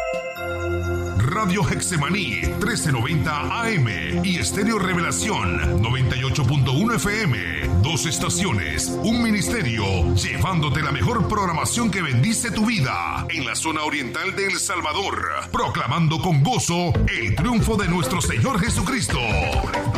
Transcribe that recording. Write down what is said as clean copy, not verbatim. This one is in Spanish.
Radio Hexemaní 1390 AM y Estéreo Revelación 98.1 FM. 2 estaciones, un ministerio, llevándote la mejor programación que bendice tu vida en la zona oriental de El Salvador, proclamando con gozo el triunfo de nuestro Señor Jesucristo.